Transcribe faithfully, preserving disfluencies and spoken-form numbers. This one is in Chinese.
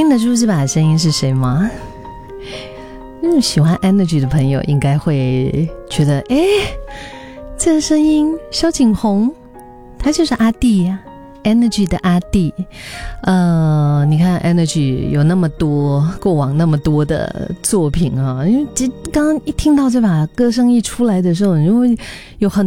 听得出这把声音是谁吗？嗯，喜欢 Energy 的朋友应该会觉得，诶，这个声音萧景宏，他就是阿弟呀、啊、，Energy 的阿弟。呃，你看 Energy 有那么多过往那么多的作品啊，因为刚刚一听到这把歌声一出来的时候，你就会有很